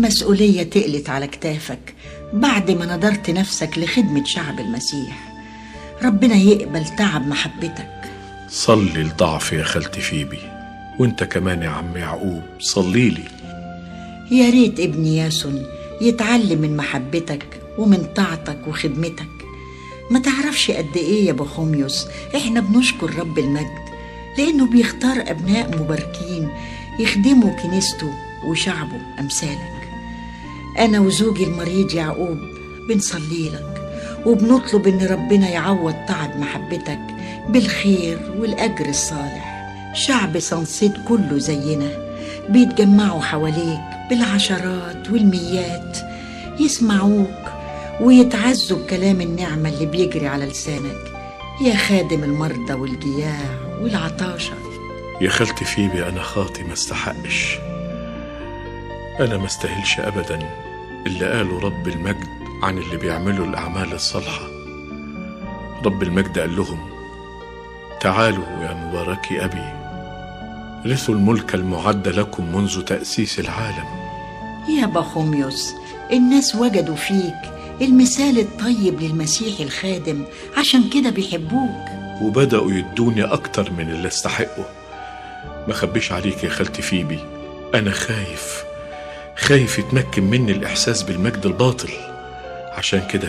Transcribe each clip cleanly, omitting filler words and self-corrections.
المسؤولية تقلت على كتافك بعد ما نظرت نفسك لخدمة شعب المسيح. ربنا يقبل تعب محبتك. صلي لضعفي يا خالتي فيبي، وانت كمان يا عم يعقوب صلي لي. يا ريت ابني ياسون يتعلم من محبتك ومن طاعتك وخدمتك. ما تعرفش قد ايه يا بخوميوس احنا بنشكر رب المجد لانه بيختار ابناء مباركين يخدموا كنيسته وشعبه امثالك. انا وزوجي المريض يعقوب بنصلي لك وبنطلب ان ربنا يعوض تعب محبتك بالخير والاجر الصالح. شعب صنصيد كله زينا بيتجمعوا حواليك بالعشرات والميات يسمعوك ويتعزوا بكلام النعمة اللي بيجري على لسانك يا خادم المرضى والجياع والعطاشة. يا خالتي فيبي أنا خاطي ما استحقش، أنا ما استاهلش أبدا اللي قاله رب المجد عن اللي بيعملوا الأعمال الصالحة. رب المجد قال لهم تعالوا يا مباركي أبي رثوا الملك المعد لكم منذ تأسيس العالم. يا بخوميوس الناس وجدوا فيك المثال الطيب للمسيح الخادم عشان كده بيحبوك وبدأوا يدوني أكتر من اللي استحقه. ما خبيش عليك يا خالتي فيبي، أنا خايف يتمكن مني الإحساس بالمجد الباطل. عشان كده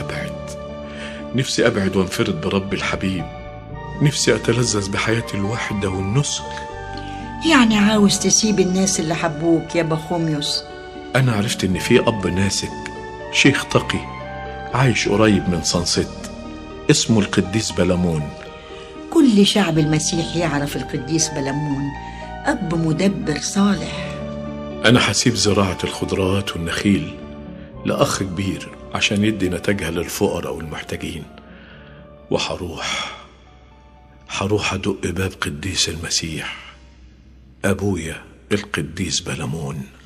نفسي أبعد وانفرد برب الحبيب. نفسي أتلذذ بحياتي الواحدة والنسك. يعني عاوز تسيب الناس اللي حبوك يا بخوميوس؟ أنا عرفت إن في أب ناسك شيخ تقي عايش قريب من صنصت اسمه القديس بلمون. كل شعب المسيح يعرف القديس بلمون، أب مدبر صالح. أنا هسيب زراعة الخضروات والنخيل لأخ كبير عشان يدي نتاجها للفقراء والمحتاجين، وهروح أدق باب قديس المسيح أبويا القديس بلمون.